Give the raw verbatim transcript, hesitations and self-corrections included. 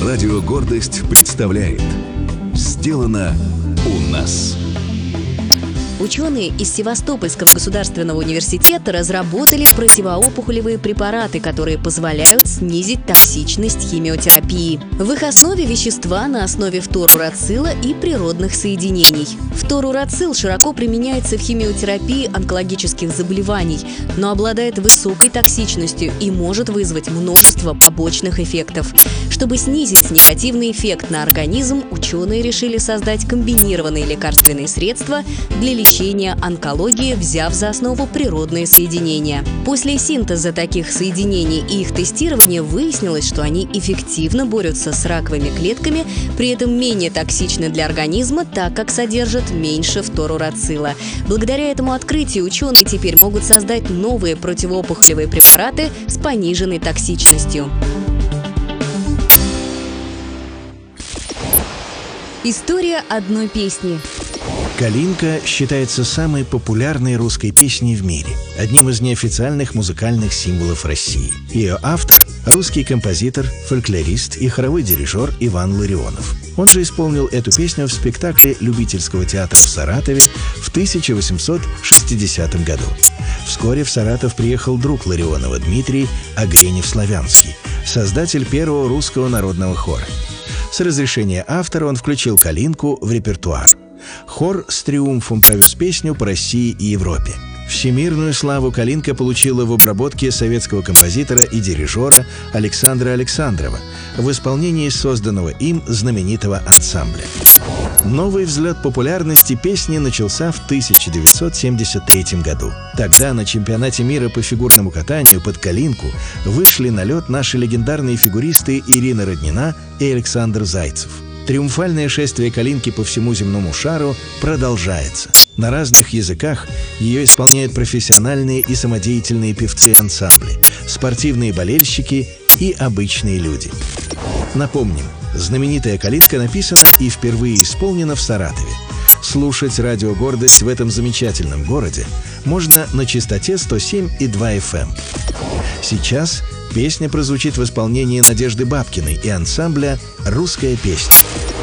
Радио «Гордость» представляет «Сделано у нас». Ученые из Севастопольского государственного университета разработали противоопухолевые препараты, которые позволяют снизить токсичность химиотерапии. В их основе вещества на основе фторурацила и природных соединений. Фторурацил широко применяется в химиотерапии онкологических заболеваний, но обладает высокой токсичностью и может вызвать множество побочных эффектов. Чтобы снизить негативный эффект на организм, ученые решили создать комбинированные лекарственные средства для лечения онкологии, взяв за основу природные соединения. После синтеза таких соединений и их тестирования выяснилось, что они эффективно борются с раковыми клетками, при этом менее токсичны для организма, так как содержат меньше фторурацила. Благодаря этому открытию ученые теперь могут создать новые противоопухолевые препараты с пониженной токсичностью. История одной песни. «Калинка» считается самой популярной русской песней в мире, одним из неофициальных музыкальных символов России. Ее автор – русский композитор, фольклорист и хоровой дирижер Иван Ларионов. Он же исполнил эту песню в спектакле Любительского театра в Саратове в тысяча восемьсот шестидесятом году. Вскоре в Саратов приехал друг Ларионова Дмитрий Огренев-Славянский, создатель первого русского народного хора. С разрешения автора он включил «Калинку» в репертуар. Хор с триумфом провез песню по России и Европе. Всемирную славу «Калинка» получила в обработке советского композитора и дирижера Александра Александрова в исполнении созданного им знаменитого ансамбля. Новый взлет популярности песни начался в тысяча девятьсот семьдесят третьем году. Тогда на чемпионате мира по фигурному катанию под «Калинку» вышли на лед наши легендарные фигуристы Ирина Роднина и Александр Зайцев. Триумфальное шествие «Калинки» по всему земному шару продолжается. На разных языках ее исполняют профессиональные и самодеятельные певцы ансамбля, спортивные болельщики и обычные люди. Напомним, знаменитая «Калинка» написана и впервые исполнена в Саратове. Слушать радио «Гордость» в этом замечательном городе можно на частоте сто семь и два эф эм. Сейчас песня прозвучит в исполнении Надежды Бабкиной и ансамбля «Русская песня».